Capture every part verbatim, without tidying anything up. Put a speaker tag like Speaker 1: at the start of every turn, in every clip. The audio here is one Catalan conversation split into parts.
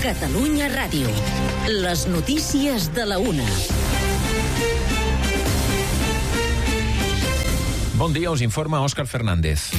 Speaker 1: Catalunya Ràdio. Les notícies de la una.
Speaker 2: Bon dia, us informa Òscar Fernández.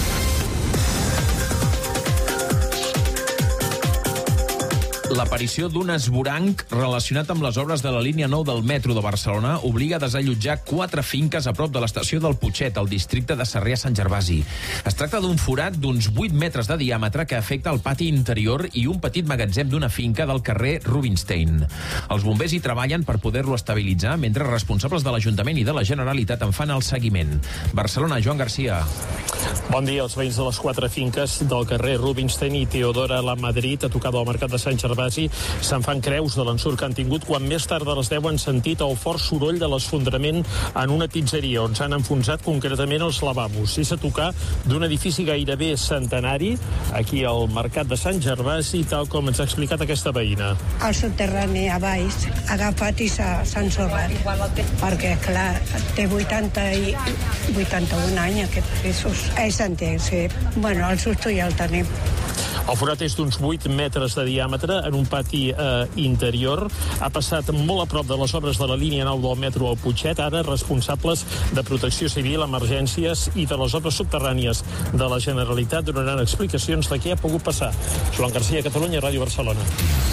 Speaker 2: L'aparició d'un esvoranc relacionat amb les obres de la línia nou del metro de Barcelona obliga a desallotjar quatre finques a prop de l'estació del Putxet, al districte de Sarrià-Sant Gervasi. Es tracta d'un forat d'uns vuit metres de diàmetre que afecta el pati interior i un petit magatzem d'una finca del carrer Rubinstein. Els bombers hi treballen per poder-lo estabilitzar, mentre responsables de l'Ajuntament i de la Generalitat en fan el seguiment. Barcelona, Joan Garcia.
Speaker 3: Bon dia. Els veïns de les quatre finques del carrer Rubinstein i Teodora La Madrid, a tocar del mercat de Sant Gervasi, se'n fan creus de l'ensurt que han tingut quan més tard de les deu han sentit el fort soroll de l'esfondrament en una pizzeria on s'han enfonsat concretament els lavabos. És a tocar d'un edifici gairebé centenari aquí al mercat de Sant Gervasi, tal com ens ha explicat aquesta veïna.
Speaker 4: El soterrani a baix agafat i s'ha ensorrat perquè clar, té vuitanta i vuitanta-un anys aquest pisos. És antic, sí. Bueno, el susto ja el tenim.
Speaker 3: El forat és d'uns vuit metres de diàmetre en un pati eh, interior. Ha passat molt a prop de les obres de la línia nou del metro al Putxet. Ara responsables de Protecció Civil, Emergències i de les obres subterrànies de la Generalitat donaran explicacions de què ha pogut passar. Joan Garcia, Catalunya, Ràdio Barcelona.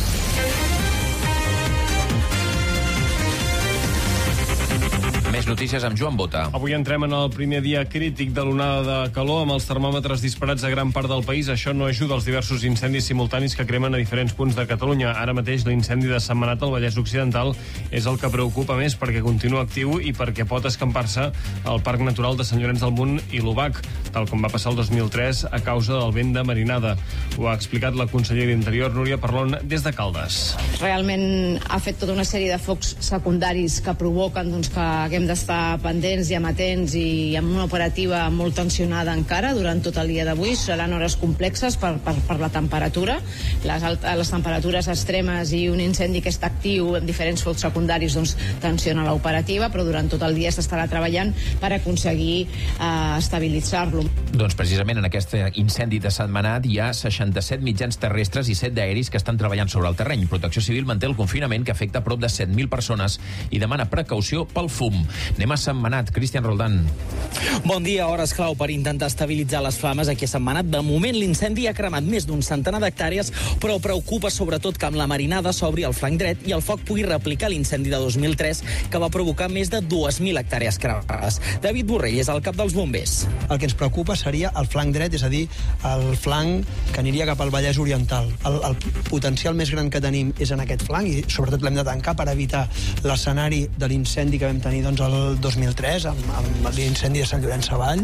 Speaker 2: Més notícies amb Joan Bota.
Speaker 5: Avui entrem en el primer dia crític de l'onada de calor amb els termòmetres disparats a gran part del país. Això no ajuda als diversos incendis simultanis que cremen a diferents punts de Catalunya. Ara mateix l'incendi de Sentmenat al Vallès Occidental és el que preocupa més perquè continua actiu i perquè pot escampar-se al Parc Natural de Sant Llorenç del Munt i l'Obac, tal com va passar el dos mil tres a causa del vent de marinada. Ho ha explicat la consellera d'Interior, Núria Parlon, des de Caldes.
Speaker 6: Realment ha fet tota una sèrie de focs secundaris que provoquen doncs, que haguem d'estar pendents i amatents i amb una operativa molt tensionada encara durant tot el dia d'avui. Seran hores complexes per, per, per la temperatura, les, alta, les temperatures extremes i un incendi que està actiu en diferents focs secundaris doncs, tensiona l'operativa, però durant tot el dia s'estarà treballant per aconseguir eh, estabilitzar-lo.
Speaker 2: Doncs precisament en aquest incendi de Sentmenat hi ha seixanta-set mitjans terrestres i set d'aeris que estan treballant sobre el terreny. Protecció Civil manté el confinament que afecta a prop de set mil persones i demana precaució pel fum. Anem a Sentmenat. Cristian Roldán.
Speaker 7: Bon dia. Hores clau per intentar estabilitzar les flames aquí a Sentmenat. De moment l'incendi ha cremat més d'un centenar d'hectàrees, però preocupa sobretot que amb la marinada s'obri el flanc dret i el foc pugui replicar l'incendi de dos mil tres que va provocar més de dues mil hectàrees cremades. David Borrell és el cap dels bombers.
Speaker 8: El que ens preocupa seria el flanc dret, és a dir, el flanc que aniria cap al Vallès Oriental. El, el potencial més gran que tenim és en aquest flanc i sobretot l'hem de tancar per evitar l'escenari de l'incendi que vam tenir doncs, el dos mil tres amb, amb l'incendi de Sant Llorenç Savall.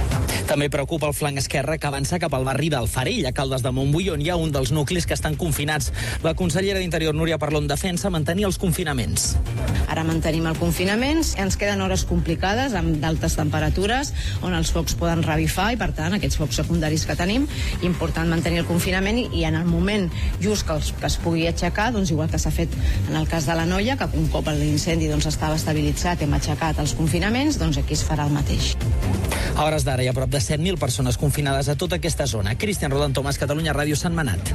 Speaker 7: També preocupa el flanc esquerre que avança cap al barri del Farell, a Caldes de Montbui, on hi ha un dels nuclis que estan confinats. La consellera d'Interior, Núria Parlon, defensa mantenir els confinaments.
Speaker 6: Ara mantenim el confinament, ens queden hores complicades amb d'altes temperatures on els focs poden revifar i per tant aquests focs secundaris que tenim, important mantenir el confinament i, i en el moment just que, els, que es pugui aixecar, doncs igual que s'ha fet en el cas de la Noia, que un cop l'incendi doncs, estava estabilitzat, hem aixecat els confinaments, doncs aquí es farà el mateix.
Speaker 7: A hores d'ara hi ha prop de set mil persones confinades a tota aquesta zona. Cristian Roldán, Tomàs, Catalunya Ràdio, Sentmenat.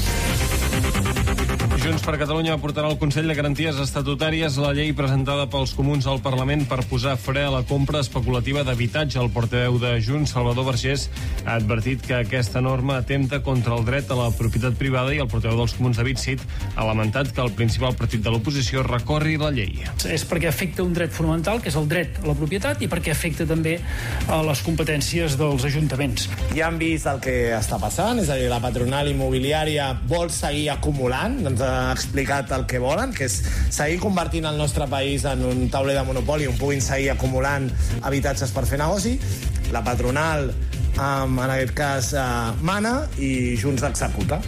Speaker 5: Junts per Catalunya portarà al Consell de Garanties Estatutàries la llei presentada pels comuns al Parlament per posar fre a la compra especulativa d'habitatge. El portaveu de Junts, Salvador Vergés, ha advertit que aquesta norma atempta contra el dret a la propietat privada i el portaveu dels comuns, David Cid, ha lamentat que el principal partit de l'oposició recorri la llei.
Speaker 9: És perquè afecta un dret fonamental, que és el dret a la propietat, i perquè afecta també a les competències dels ajuntaments.
Speaker 10: Ja han vist el que està passant, és a dir, la patronal immobiliària vol seguir acumulant, doncs ha explicat el que volen, que és seguir convertint el nostre país en un tauler de monopoli on puguin seguir acumulant habitatges per fer negoci. La patronal, en aquest cas, mana i Junts executa.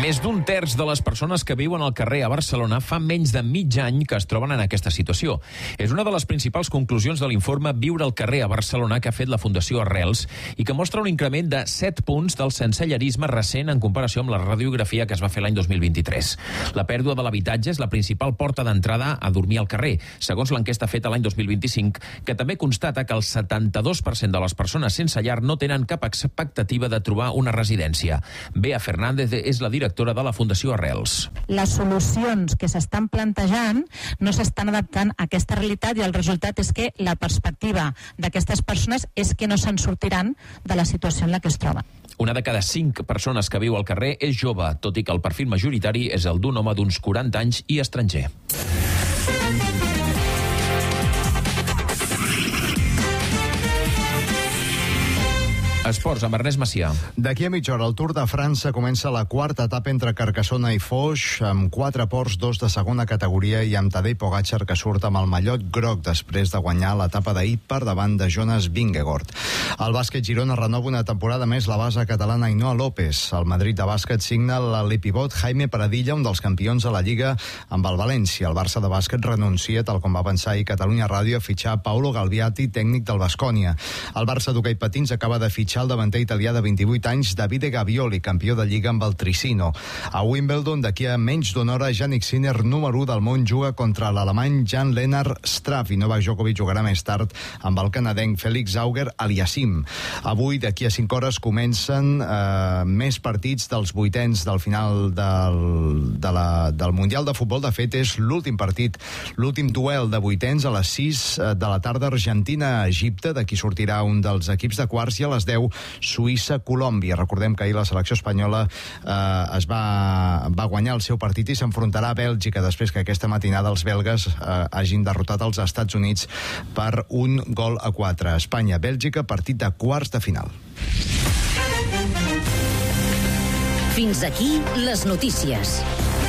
Speaker 2: Més d'un terç de les persones que viuen al carrer a Barcelona fa menys de mig any que es troben en aquesta situació. És una de les principals conclusions de l'informe Viure al carrer a Barcelona que ha fet la Fundació Arrels i que mostra un increment de set punts del sensellarisme recent en comparació amb la radiografia que es va fer l'any dos mil vint-i-tres. La pèrdua de l'habitatge és la principal porta d'entrada a dormir al carrer, segons l'enquesta feta l'any dos mil vint-i-cinc, que també constata que el setanta-dos per cent de les persones sense llar no tenen cap expectativa de trobar una residència. Bea Fernández és la directora de la Fundació Arrels.
Speaker 11: Les solucions que s'estan plantejant no s'estan adaptant a aquesta realitat i el resultat és que la perspectiva d'aquestes persones és que no se'n sortiran de la situació en la que es troben.
Speaker 2: Una de cada cinc persones que viu al carrer és jove, tot i que el perfil majoritari és el d'un home d'uns quaranta anys i estranger. Esports, amb Ernest Macià.
Speaker 12: D'aquí a mitja hora, el Tour de França comença la quarta etapa entre Carcassona i Foix, amb quatre ports, dos de segona categoria, i amb Tadej Pogačar, que surt amb el mallot groc després de guanyar l'etapa d'ahir per davant de Jonas Vingegaard. El bàsquet Girona renova una temporada més la base catalana Ainhoa López. El Madrid de bàsquet signa l'epivot Jaime Pradilla, un dels campions de la Lliga, amb el València. El Barça de bàsquet renuncia, tal com va avançar ahir Catalunya Ràdio, a fitxar Paolo Galviati, tècnic del Baskonia. El Barça d'hoquei patins acaba de fitxar el davanter italià de vint-i-vuit anys, Davide Gavioli, campió de Lliga amb el Tricino. A Wimbledon, d'aquí a menys d'una hora, Jannik Sinner, número u del món, juga contra l'alemany Jan-Lennard Straff, i Novak Djokovic jugarà més tard amb el canadenc Félix Auger-Aliassime. Avui, d'aquí a cinc hores, comencen eh, més partits dels vuitens del final del, de la, del Mundial de Futbol. De fet, és l'últim partit, l'últim duel de vuitens a les sis de la tarda, Argentina-Egipte. D'aquí sortirà un dels equips de quarts, i a les deu Suïssa-Colòmbia. Recordem que ahir la selecció espanyola eh, es va, va guanyar el seu partit i s'enfrontarà a Bèlgica després que aquesta matinada els belgues eh, hagin derrotat els Estats Units per un gol a quatre. Espanya-Bèlgica, partit de quarts de final.
Speaker 1: Fins aquí les notícies.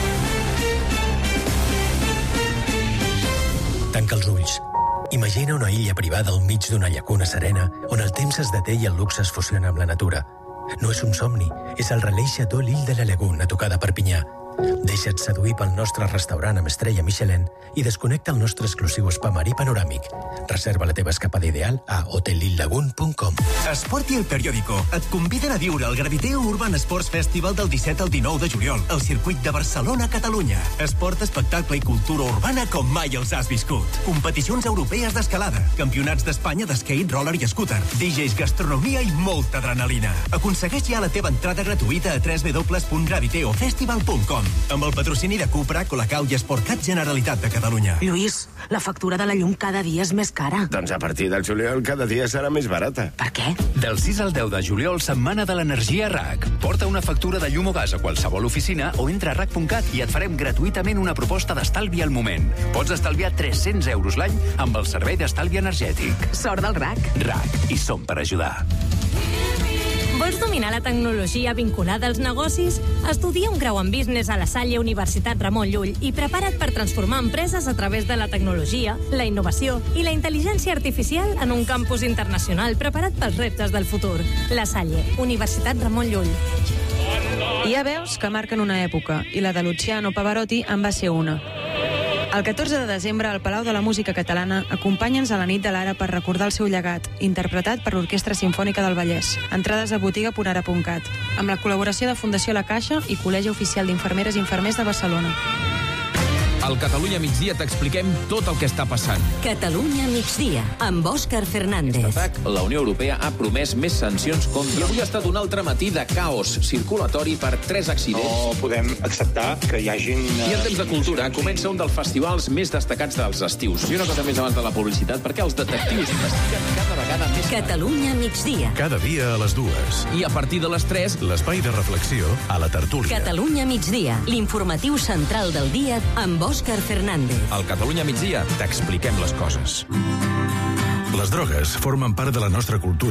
Speaker 13: Tanca els ulls. Imagina una illa privada al mig d'una llacuna serena on el temps es deté i el luxe es fusiona amb la natura. No és un somni, és el Relais Chateau L'Île de la Laguna, tocada a Perpinyà. Deixa't seduir pel nostre restaurant amb estrella Michelin i desconnecta el nostre exclusiu spa marí panoràmic. Reserva la teva escapada ideal a hotel lille lagoon punt com.
Speaker 14: Esport i El Periódico et conviden a viure el Graviteo Urban Sports Festival del disset al dinou de juliol al circuit de Barcelona, Catalunya. Esport, espectacle i cultura urbana com mai els has viscut. Competicions europees d'escalada, campionats d'Espanya d'skate, roller i scooter, D Js, gastronomia i molta adrenalina. Aconsegueix ja la teva entrada gratuïta a w w w punt graviteo festival punt com. Amb el patrocini de Cupra, Colacau i Esportcat Generalitat de Catalunya.
Speaker 15: Lluís, la factura de la llum cada dia és més cara.
Speaker 16: Doncs a partir del juliol cada dia serà més barata.
Speaker 15: Per què?
Speaker 17: Del sis al deu de juliol, setmana de l'energia R A C. Porta una factura de llum o gas a qualsevol oficina o entra a R A C punt cat i et farem gratuïtament una proposta d'estalvi al moment. Pots estalviar tres-cents euros l'any amb el servei d'estalvi energètic.
Speaker 15: Sort del R A C.
Speaker 17: R A C. I som per ajudar.
Speaker 18: Vols dominar la tecnologia vinculada als negocis? Estudia un grau en Business a la Salle Universitat Ramon Llull i prepara't per transformar empreses a través de la tecnologia, la innovació i la intel·ligència artificial en un campus internacional preparat pels reptes del futur. La Salle, Universitat Ramon Llull.
Speaker 19: Hi ha veus que marquen una època, i la de Luciano Pavarotti en va ser una. El catorze de desembre, al Palau de la Música Catalana, acompanya'ns a la nit de l'Ara per recordar el seu llegat, interpretat per l'Orquestra Simfònica del Vallès. Entrades a botiga punt ara punt cat, amb la col·laboració de Fundació La Caixa i Col·legi Oficial d'Infermeres i Infermers de Barcelona.
Speaker 2: Al Catalunya Migdia t'expliquem tot el que està passant.
Speaker 1: Catalunya Migdia, amb Òscar Fernández.
Speaker 2: Atac, la Unió Europea ha promès més sancions contra... I avui ha estat un altre matí de caos circulatori per tres accidents.
Speaker 20: No podem acceptar que hi hagin...
Speaker 2: I en temps de cultura comença un dels festivals més destacats dels estius. I una cosa més abans de la publicitat, perquè els detectius investiguen cada vegada més...
Speaker 1: Catalunya Migdia.
Speaker 21: Cada dia a les dues.
Speaker 2: I a partir de les tres...
Speaker 21: L'espai de reflexió a la tertúlia.
Speaker 1: Catalunya Migdia, l'informatiu central del dia amb Òscar Fernández.
Speaker 2: Al Catalunya Migdia t'expliquem les coses.
Speaker 21: Les drogues formen part de la nostra cultura.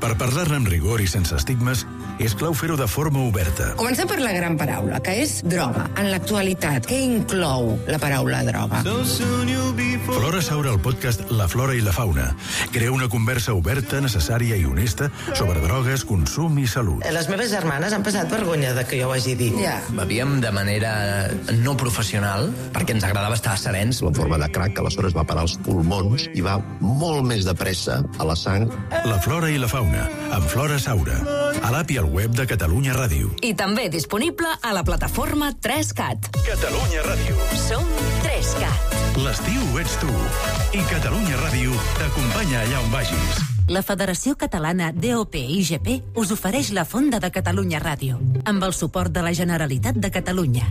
Speaker 21: Per parlar-ne amb rigor i sense estigmes, és clau fer-ho de forma oberta.
Speaker 4: Comencem per la gran paraula, que és droga. En l'actualitat, què inclou la paraula droga?
Speaker 21: Flora Saura, el podcast La Flora i la Fauna, crea una conversa oberta, necessària i honesta sobre drogues, consum i salut.
Speaker 4: Les meves germanes han passat vergonya de que jo ho hagi dit. Ja.
Speaker 22: Bevíem de manera no professional perquè ens agradava estar serens.
Speaker 23: La forma de crack que aleshores va parar als pulmons i va molt més de pressa a la sang.
Speaker 21: La Flora i la Fauna, amb Flora Saura, a l'app i al web de Catalunya Ràdio.
Speaker 1: I també disponible a la plataforma tres cat.
Speaker 21: Catalunya Ràdio.
Speaker 1: Som tres cat.
Speaker 21: L'estiu ets tu. I Catalunya Ràdio t'acompanya allà on vagis.
Speaker 1: La Federació Catalana D O P I G P us ofereix la Fonda de Catalunya Ràdio, amb el suport de la Generalitat de Catalunya.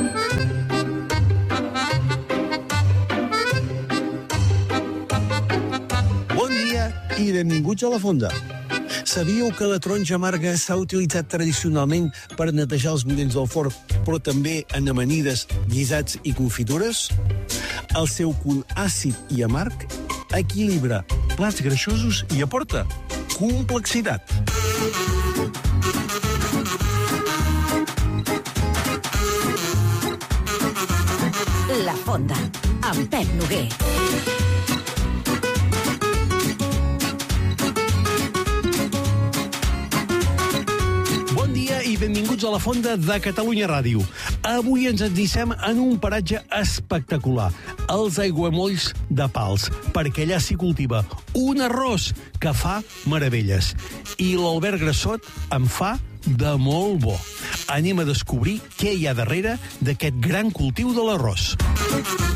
Speaker 24: Bon dia i benvinguts a la Fonda. Sabíeu que la taronja amarga s'ha utilitzat tradicionalment per netejar els budins del forn, però també en amanides, guisats i confitures? El seu punt àcid i amarg equilibra plats greixosos i aporta complexitat.
Speaker 1: La Fonda, amb Pep Noguer.
Speaker 24: Bon dia i benvinguts a la Fonda de Catalunya Ràdio. Avui ens endissem en un paratge espectacular, els aiguamolls de Pals, perquè allà s'hi cultiva un arròs que fa meravelles. I l'Albert Grassot en fa de molt bo. Anem a descobrir què hi ha darrere d'aquest gran cultiu de l'arròs.